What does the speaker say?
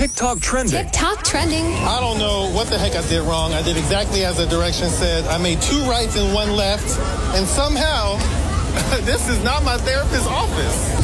TikTok trending. TikTok trending. I don't know what the heck I did wrong. I did exactly as the directions said. I made 2 rights and 1 left. And somehow, this is not my therapist's office.